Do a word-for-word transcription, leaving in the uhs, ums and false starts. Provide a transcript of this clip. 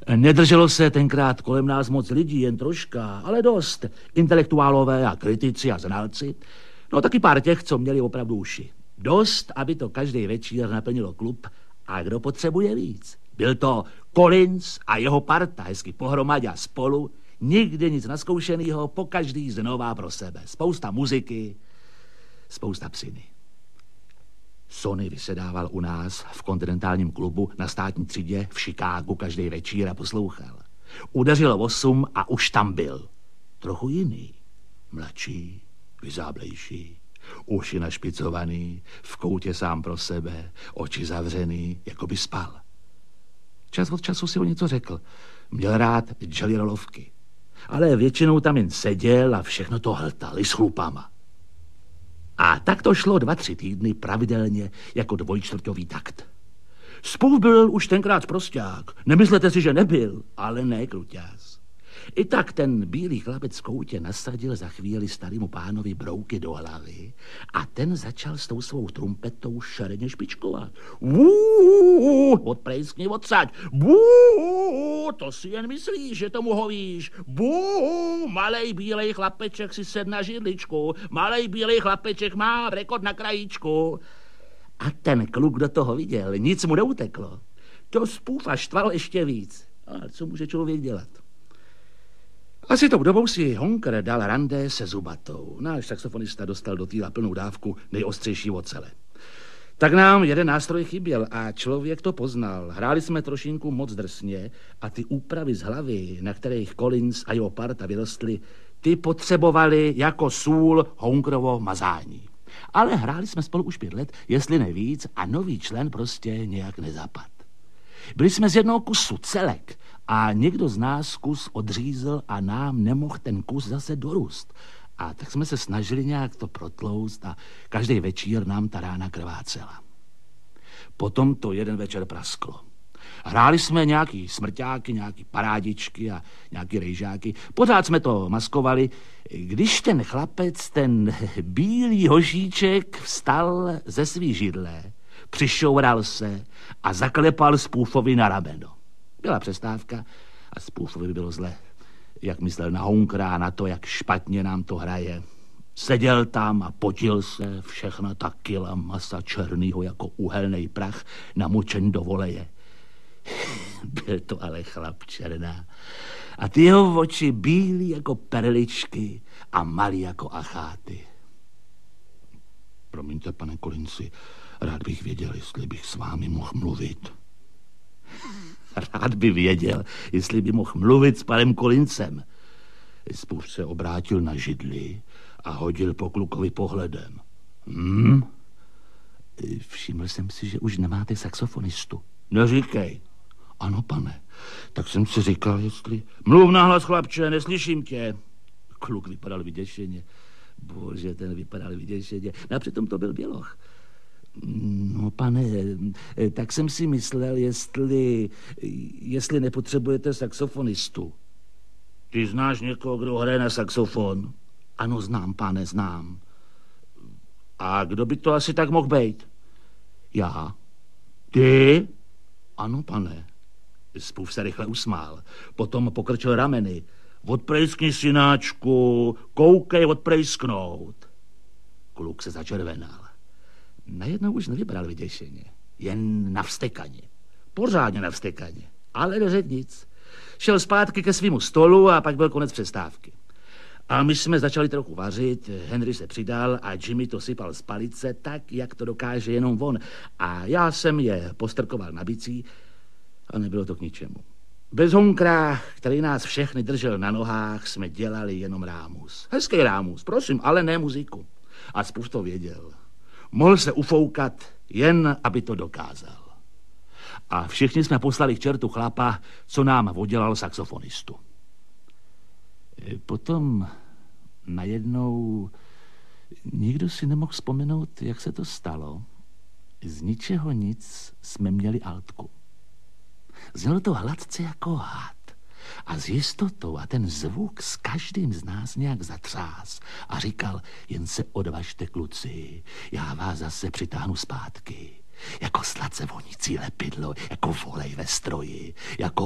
Nedrželo se tenkrát kolem nás moc lidí, jen troška, ale dost. Intelektuálové a kritici a znalci. No taky pár těch, co měli opravdu uši. Dost, aby to každý večer naplnilo klub. A kdo potřebuje víc? Byl to Collins a jeho parta, hezky pohromadě a spolu. Nikdy nic naskoušenýho, pokaždý znova pro sebe. Spousta muziky, spousta psiny. Sonny vysedával u nás v kontinentálním klubu na Státní třídě v Chicagu každý večír a poslouchal. Udeřilo osm a už tam byl. Trochu jiný. Mladší, vyzáblejší, uši našpicovaný, v koutě sám pro sebe, oči zavřený, jako by spal. Čas od času si o něco řekl. Měl rád jelly rollovky. Ale většinou tam jen seděl a všechno to hltal i s chlupama. A tak to šlo dva, tři týdny pravidelně jako dvojčtvrťový takt. Spův byl už tenkrát prosťák. Nemyslete si, že nebyl, ale ne kluťás. I tak ten bílý chlapec v koutě nasadil za chvíli starému pánovi brouky do hlavy a ten začal s tou svou trumpetou šareně špičkovat. Bůh, odprejskni odsaď. Bůh, to si jen myslíš, že tomu hovíš. Bůh, malej bílej chlapeček si sed na židličku. Malej bílej chlapeček má rekord na krajíčku. A ten kluk do toho viděl, nic mu neuteklo. To spův a štval ještě víc. A co může člověk dělat? Asi tou dobou si Honker dal rande se Zubatou. Náš saxofonista dostal do týla plnou dávku nejostřejší ocele. Tak nám jeden nástroj chyběl a člověk to poznal. Hráli jsme trošinku moc drsně a ty úpravy z hlavy, na kterých Collins a jeho parta vyrostly, ty potřebovali jako sůl Honkerovo mazání. Ale hráli jsme spolu už pět let, jestli nevíc, a nový člen prostě nějak nezapad. Byli jsme z jednoho kusu celek a někdo z nás kus odřízl a nám nemohl ten kus zase dorůst. A tak jsme se snažili nějak to protlouct a každý večír nám ta rána krvácela. Potom to jeden večer prasklo. Hráli jsme nějaký smrťáky, nějaký parádičky a nějaký rejžáky. Pořád jsme to maskovali, když ten chlapec, ten bílý hošíček vstal ze svý židle, přišoural se a zaklepal Spůfovi na rameno. Byla přestávka a Spůfovi bylo zle, jak myslel na Honkera a na to, jak špatně nám to hraje. Seděl tam a potil se, všechna ta kila masa černýho jako uhelnej prach namočen do voleje. Byl to ale chlap černá. A ty jeho oči bílý jako perličky a malý jako acháty. Promiňte, pane Collinsi, rád bych věděl, jestli bych s vámi mohl mluvit. Rád by věděl, jestli by mohl mluvit s panem Collinsem. Spův se obrátil na židli a hodil po klukovi pohledem. Hm? Všiml jsem si, že už nemáte saxofonistu. Neříkej. Ano, pane. Tak jsem si říkal, jestli... Mluv nahlas, chlapče, neslyším tě. Kluk vypadal vyděšeně. Bože, ten vypadal vyděšeně. A přitom to byl běloch. No, pane, tak jsem si myslel, jestli... Jestli nepotřebujete saxofonistu. Ty znáš někoho, kdo hraje na saxofon? Ano, znám, pane, znám. A kdo by to asi tak mohl být? Já. Ty? Ano, pane. Spův se rychle usmál. Potom pokrčil rameny. Odprejskni, synáčku, koukej odprejsknout. Kluk se začervenal. Najednou už nevybral vyděšeně. Jen navstekaně. Pořádně navstekaně. Ale neřekl nic. Šel zpátky ke svýmu stolu a pak byl konec přestávky. A my jsme začali trochu vařit, Henry se přidal a Jimmy to sypal z palice tak, jak to dokáže jenom on. A já jsem je postrkoval na bicí a nebylo to k ničemu. Bez Honkera, který nás všechny držel na nohách, jsme dělali jenom rámus. Hezký rámus, prosím, ale ne muziku. A Spův to věděl. Mohl se ufoukat, jen aby to dokázal. A všichni jsme poslali k čertu chlapa, co nám oddělal saxofonistu. Potom najednou nikdo si nemohl vzpomenout, jak se to stalo. Z ničeho nic jsme měli altku. Znělo to hladce jako had. A s jistotou a ten zvuk s každým z nás nějak zatřás. A říkal, jen se odvažte, kluci, já vás zase přitáhnu zpátky. Jako sladce vonící lepidlo, jako volej ve stroji, jako